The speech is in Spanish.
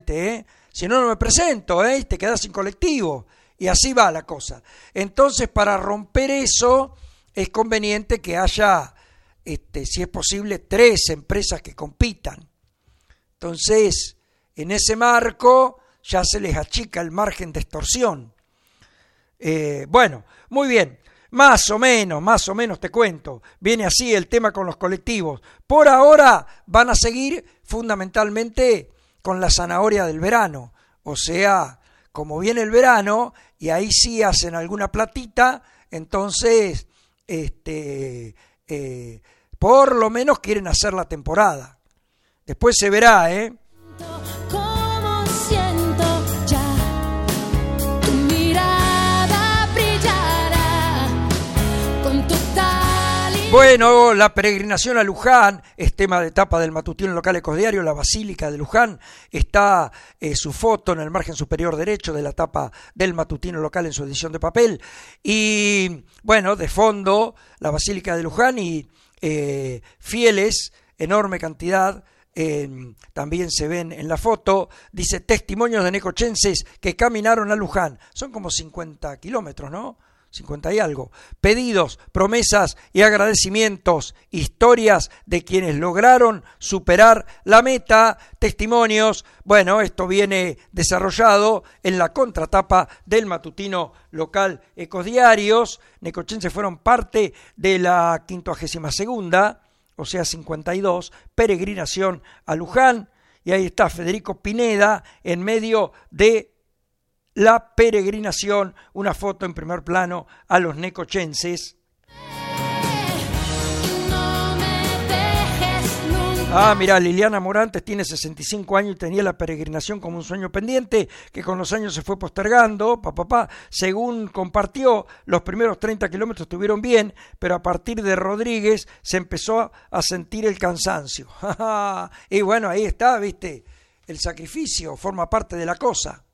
presente, si no, no me presento, y te quedás sin colectivo. Y así va la cosa. Entonces, para romper eso, es conveniente que haya, si es posible, 3 empresas que compitan. Entonces, en ese marco, ya se les achica el margen de extorsión. Bueno, muy bien. Más o menos te cuento. Viene así el tema con los colectivos. Por ahora van a seguir fundamentalmente con la zanahoria del verano. O sea, como viene el verano y ahí sí hacen alguna platita, entonces por lo menos quieren hacer la temporada. Después se verá, Como siento ya, tu mirada brillará con total. Bueno, la peregrinación a Luján es tema de tapa del matutino local Ecosdiario. La Basílica de Luján está su foto en el margen superior derecho de la tapa del matutino local en su edición de papel. Y bueno, de fondo la Basílica de Luján y fieles, enorme cantidad. También se ven en la foto, dice testimonios de necochenses que caminaron a Luján. Son como 50 kilómetros, ¿no? 50 y algo. Pedidos, promesas y agradecimientos, historias de quienes lograron superar la meta, testimonios. Bueno, esto viene desarrollado en la contratapa del matutino local Ecosdiarios. Necochenses fueron parte de la 52ª, o sea 52, peregrinación a Luján. Y ahí está Federico Pineda en medio de la peregrinación, una foto en primer plano a los necochenses. Mirá, Liliana Morantes tiene 65 años y tenía la peregrinación como un sueño pendiente que con los años se fue postergando. Según compartió, los primeros 30 kilómetros estuvieron bien, pero a partir de Rodríguez se empezó a sentir el cansancio. Y bueno, ahí está, viste, el sacrificio forma parte de la cosa.